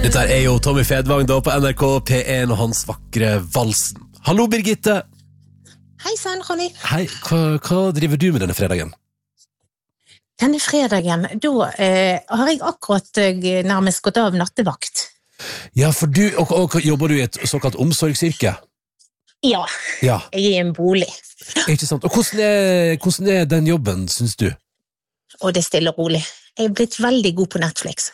Dette er jo Tommy Fedvang da på NRK P1 og hans vakre valsen. Hallo Birgitte. Hei sann, Ronny. Hei, hva driver du med denne fredagen? Denne fredagen, da har jeg akkurat nærmest gått av nattevakt. Ja, for du, og jobber du i et såkalt omsorgsyrke? Ja, Ja, jeg er i en bolig, ikke sant? Og hvordan er den jobben, synes du? og det er stille og rolig. Jeg er blitt veldig god på Netflix.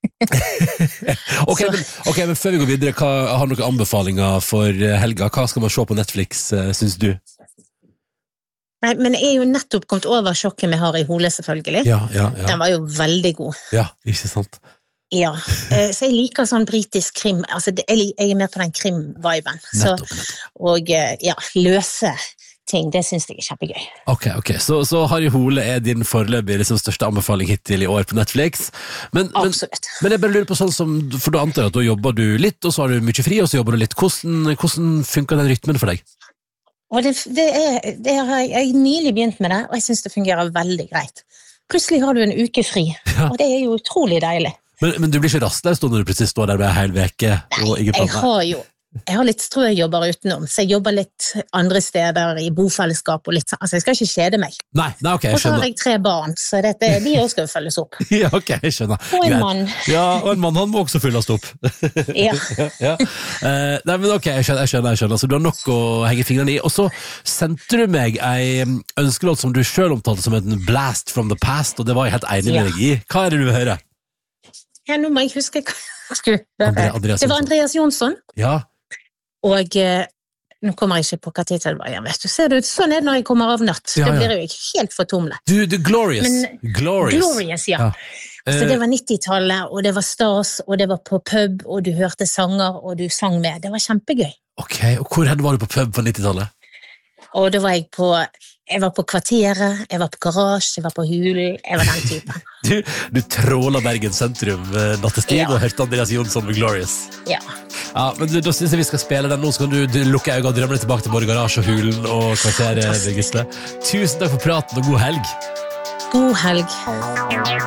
Ok, men før vi går videre, har du noen anbefalinger for helga? Hva skal man se på Netflix, synes du? Nei, men jeg er jo nettopp kommet over sjokket vi har i Hole, selvfølgelig. Ja. Den var jo veldig god. Ja, ikke sant? Ja, så jeg liker sånn britisk krim, altså jeg er med på den krim-viben. Nettopp. Og ja, løse ting, det synes jeg er kjempegøy. Ok, så Harry Hole er din foreløpig liksom største anbefaling hittil i år på Netflix. Men Absolutt. jeg bare lurer på sånn som, for du antar at da jobber du litt, og så har du mye fri, og så jobber du litt. Hvordan funker den rytmen for deg? Og det har jeg nylig begynt med det, og jeg synes det fungerer veldig greit. Plutselig har du en uke fri, Ja. og det er jo utrolig deilig. Men du blir ikke rastløs når du plutselig står der med en hel veke og ingen planer? Jeg har litt strøjobber utenom, så jeg jobber litt andre steder i bofellesskap og litt sånn, altså jeg skal ikke kjede meg. Nei, ok, jeg Og så har skjønner. jeg 3 barn, så de også skal følges opp. Ja, ok, jeg skjønner. Og en Greit. mann. Ja, og en mann, han må også fylles opp. Ja. Ja. Nei, men ok, jeg skjønner. Så du har nok å henge fingrene i. Og så sendte du meg en ønskelåt som du selv omtalte som en blast from the past, og det var jeg helt enig med deg i. Hva er det du vil høre? Ja, nå må jeg huske hva jeg skulle høre. Andreas Det var Andreas Jonsson, Ja, og nå kommer jeg ikke på hva tid det var igjen, vet du. Ser du, sånn er det når jeg kommer av natt. Ja. Det blir jo helt fortumlet. du Glorious. Men- Glorious. Glorious, ja. Så det var 90-tallet, og det var stas, og det var på pub, og du hørte sanger, og du sang med. Det var kjempegøy. Ok, og hvor var du på pub på 90-tallet? Og da var jeg var på Kvarteret, jeg var på Garasje, jeg var på Hulen, jeg var den typen. Du tråla Bergen sentrum nattestid Ja. og hørte Andreas Jonsson med Glorious. Ja. Ja, men da synes jeg vi skal spille den nå, så kan du lukke øynene og drømme deg tilbake til både Garasje og Hulen og Kvarteret, Birgitte. Tusen takk for praten og god helg. God helg.